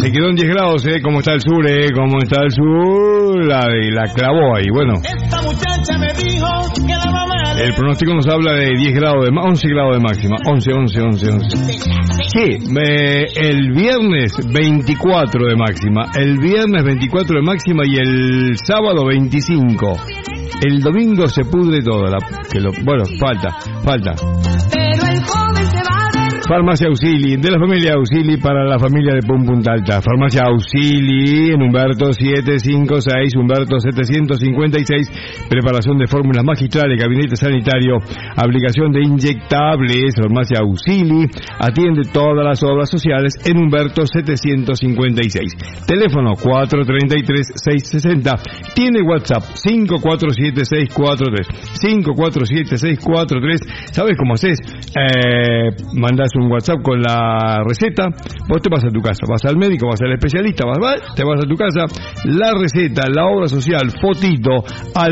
Se quedó en 10 grados, ¿cómo está el sur, ¿Cómo está el sur? La clavó ahí, bueno. Esta muchacha me dijo que la mamá... El pronóstico nos habla de 10 grados de 11 grados de máxima. 11. Sí, el viernes 24 de máxima. El viernes 24 de máxima y el sábado 25. El domingo se pudre todo. Bueno, falta. Pero el joven se va de... Farmacia Auxili, de la familia Auxili para la familia de Punta Alta. Farmacia Auxili en Humberto 756, Humberto 756. Preparación de fórmulas magistrales, gabinete sanitario, aplicación de inyectables. Farmacia Auxili atiende todas las obras sociales en Humberto 756. Teléfono 433-660. Tiene WhatsApp 547-643. 547-643. ¿Sabes cómo haces? Mandás un WhatsApp con la receta, vos te vas a tu casa, vas al médico, vas al especialista, te vas a tu casa, la receta, la obra social, fotito al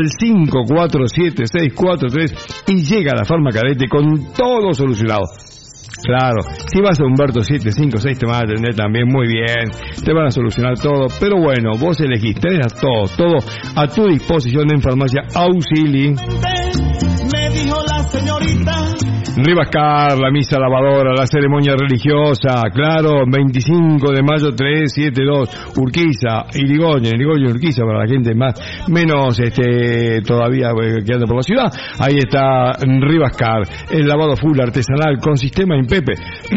547-643 y llega a la Farmacadete con todo solucionado. Claro, si vas a Humberto 756 te van a atender también muy bien, te van a solucionar todo, pero bueno, vos elegís, tenés todo a tu disposición en Farmacia Auxili. Me dijo la señorita... Rivascar, la misa lavadora, la ceremonia religiosa, claro, 25 de mayo 372, Urquiza, Irigoyen, Urquiza, para la gente menos todavía que anda por la ciudad. Ahí está Rivascar, el lavado full artesanal con sistema Impepe,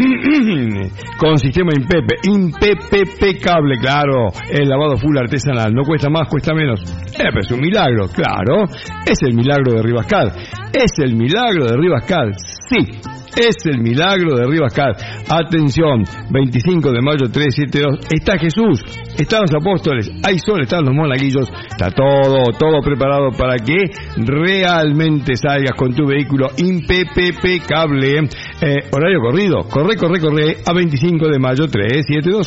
impecable, claro, el lavado full artesanal, no cuesta más, cuesta menos, pero es un milagro, claro, es el milagro de Rivascar. Es el milagro de Rivascal, sí, es el milagro de Rivascal. Atención, 25 de mayo 372, está Jesús, están los apóstoles, hay sol, están los monaguillos, está todo preparado para que realmente salgas con tu vehículo impecable. Horario corrido, corre, a 25 de mayo 372.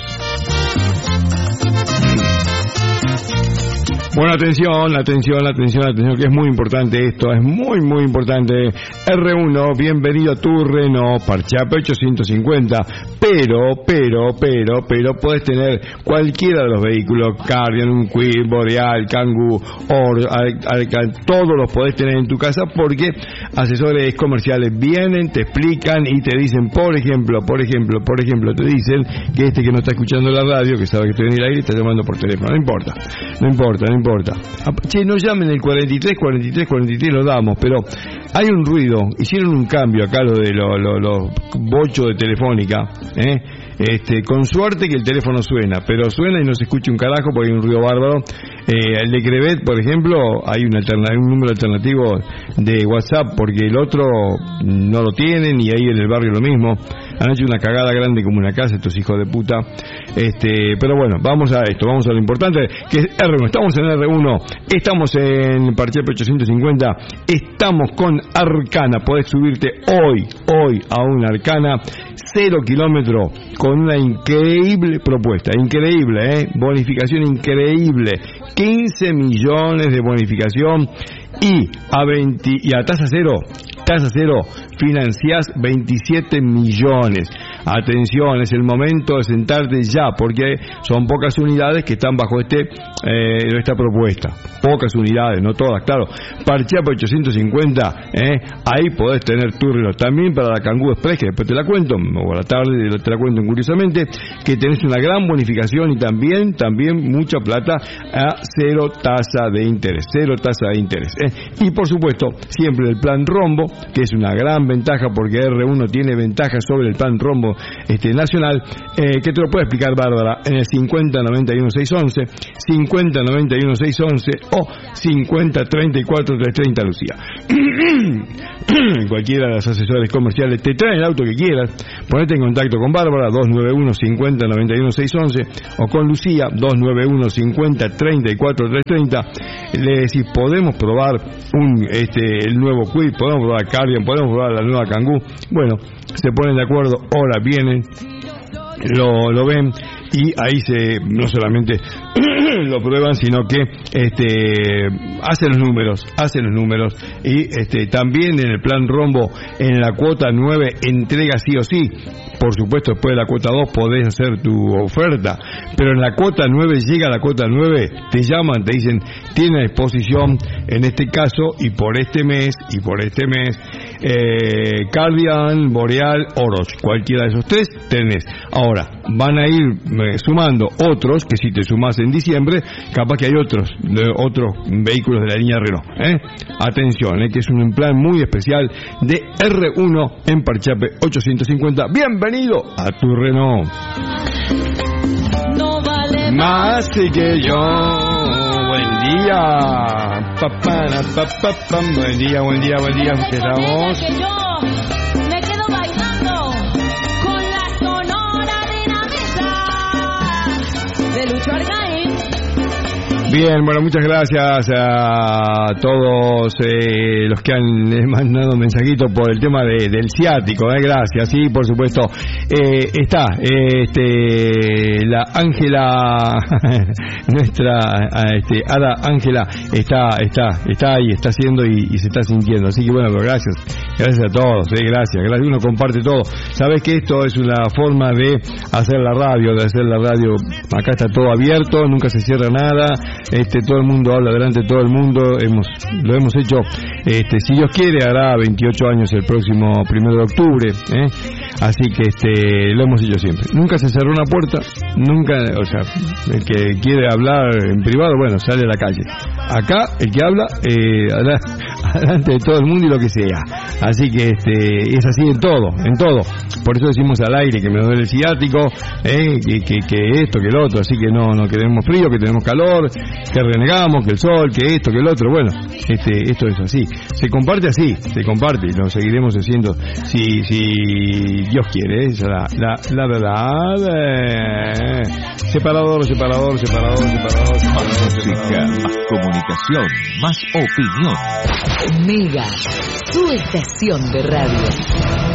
Bueno, atención, que es muy importante esto, es muy importante. R1, bienvenido a tu Renault, Parchape 850, pero podés tener cualquiera de los vehículos, Cardian, un Quid, Boreal, Kangoo, todos los podés tener en tu casa porque asesores comerciales vienen, te explican y te dicen, por ejemplo, te dicen que que no está escuchando la radio, que sabe que estoy en el aire, está llamando por teléfono, no importa. Che, no llamen el 43, lo damos, pero hay un ruido, hicieron un cambio acá lo de los bochos de Telefónica, con suerte que el teléfono suena y no se escucha un carajo porque hay un ruido bárbaro. El de Crevet, por ejemplo, hay un número alternativo de WhatsApp porque el otro no lo tienen y ahí en el barrio lo mismo. Han hecho una cagada grande como una casa estos hijos de puta. Pero bueno, vamos a lo importante, que es R1. Estamos en R1, estamos en Parchepe 850, estamos con Arcana. Podés subirte hoy a una Arcana 0 kilómetros con una increíble propuesta, bonificación increíble, 15 millones de bonificación y a tasa cero financiás 27 millones. Atención, es el momento de sentarte ya, porque son pocas unidades que están bajo esta propuesta. Pocas unidades, no todas, claro. Parchepe 850, ahí podés tener tu reloj. También para la Kangoo Express, que después te la cuento, o a la tarde te la cuento curiosamente, que tenés una gran bonificación y también mucha plata a cero tasa de interés. Y por supuesto, siempre el plan Rombo, que es una gran ventaja porque R1 tiene ventaja sobre el plan Rombo nacional, que te lo puede explicar Bárbara en el 50-91-611, 50-91-611 o 50-34-330 Lucía. Cualquiera de los asesores comerciales te traen el auto que quieras. Ponete en contacto con Bárbara 291-50-91-611 o con Lucía 291-50-34-330. Le decís, podemos probar el nuevo Quid, podemos probar Cardian, podemos probar la nueva Kangoo. Bueno, se ponen de acuerdo, ahora vienen lo ven y ahí no solamente lo prueban, sino que hacen los números y también en el plan Rombo en la cuota 9 entrega sí o sí. Por supuesto, después de la cuota 2 podés hacer tu oferta, pero en la cuota 9 llega a la cuota 9, te llaman, te dicen, tiene a disposición en este caso y por este mes Cardigan, Boreal, Oroch, cualquiera de esos tres tenés. Ahora, van a ir sumando otros, que si te sumás en diciembre, capaz que hay otros vehículos de la línea Renault. Atención, que es un plan muy especial de R1 en Parchape 850. Bienvenido a tu Renault. No vale más que yo. Buen día. Buen día. Estamos. Que yo me quedo bailando con la sonora dinamita de Lucho Argaín. Bien, bueno, muchas gracias a todos los que han mandado mensajitos por el tema del ciático, gracias, sí, por supuesto. Está la Ángela, nuestra Ada Ángela, está ahí, está haciendo y se está sintiendo, así que bueno, gracias a todos, gracias, uno comparte todo. Sabes que esto es una forma de hacer la radio, acá está todo abierto, nunca se cierra nada. Todo el mundo habla delante de todo el mundo, lo hemos hecho, si Dios quiere hará 28 años el próximo 1 de octubre, así que lo hemos hecho siempre, nunca se cerró una puerta, nunca, o sea, el que quiere hablar en privado, bueno, sale a la calle, acá el que habla, adelante de todo el mundo y lo que sea, así que es así en todo, por eso decimos al aire que me duele el ciático, que esto, que el otro, así que no queremos frío, que tenemos calor, que renegamos, que el sol, que esto, que el otro, bueno, esto es así, se comparte y lo seguiremos haciendo si Dios quiere, esa es la verdad. Separador. Música, más comunicación, más opinión. Mega, tu estación de radio.